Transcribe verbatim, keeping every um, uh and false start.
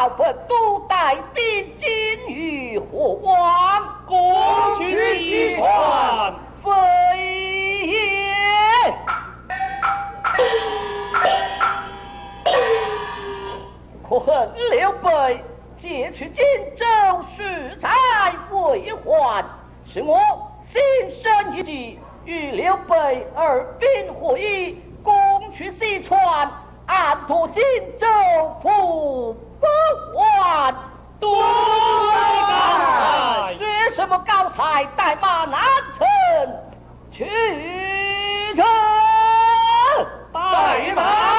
赵本都带兵进于火王， 攻取西川， 非也。可恨刘备劫取荆州食材为患，使我心生一计，与刘备二兵合一，攻取西川，安托荆州府不还。 多为高才， 学什么高才，带马南城去城， 带马。